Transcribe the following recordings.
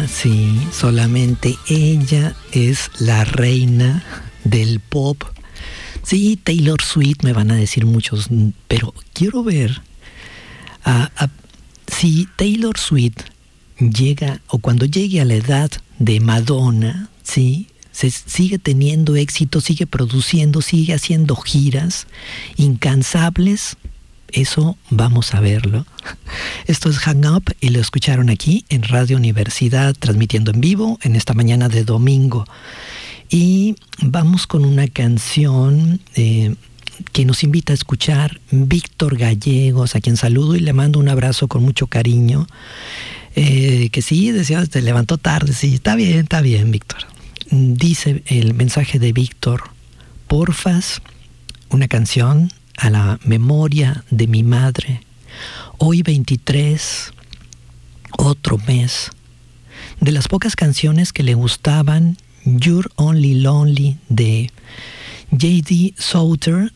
sí, solamente ella es la reina del pop. Sí, Taylor Swift me van a decir muchos, pero quiero ver si Taylor Swift llega, o cuando llegue a la edad de Madonna, sí, se sigue teniendo éxito, sigue produciendo, sigue haciendo giras incansables. Eso vamos a verlo. Esto es Hang Up y lo escucharon aquí en Radio Universidad, transmitiendo en vivo en esta mañana de domingo. Y vamos con una canción que nos invita a escuchar Víctor Gallegos, a quien saludo y le mando un abrazo con mucho cariño. Que sí, decía, te levantó tarde, sí, está bien, Víctor. Dice el mensaje de Víctor: porfas, una canción a la memoria de mi madre. Hoy 23, otro mes. De las pocas canciones que le gustaban, You're Only Lonely de J.D. Souther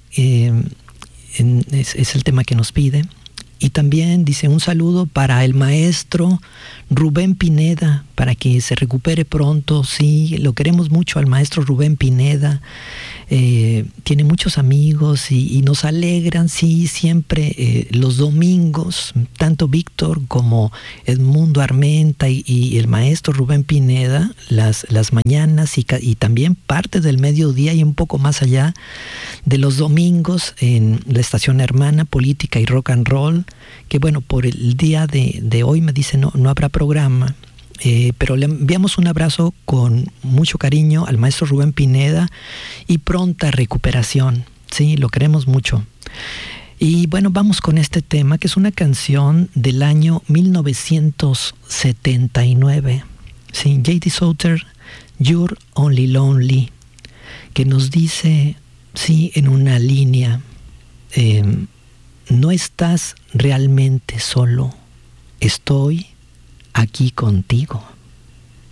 es el tema que nos pide. Y también dice un saludo para el maestro Rubén Pineda, para que se recupere pronto. Sí, lo queremos mucho al maestro Rubén Pineda. Tiene muchos amigos y nos alegran, sí, siempre los domingos, tanto Víctor como Edmundo Armenta y el maestro Rubén Pineda, las mañanas y también parte del mediodía y un poco más allá de los domingos en la estación hermana Política y Rock and Roll, que bueno, por el día de hoy me dice no habrá programa. Pero le enviamos un abrazo con mucho cariño al maestro Rubén Pineda y pronta recuperación. Sí, lo queremos mucho. Y bueno, vamos con este tema, que es una canción del año 1979. Sí, J.D. Souther, You're Only Lonely, que nos dice, sí, en una línea, no estás realmente solo, estoy aquí contigo.